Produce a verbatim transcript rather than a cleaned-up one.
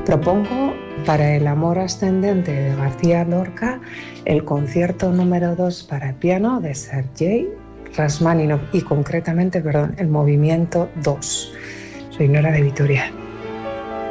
Propongo para el amor ascendente de García Lorca el concierto número dos para piano de Sergei Rachmaninoff y concretamente, perdón, el movimiento dos. Soy Nora de Vitoria.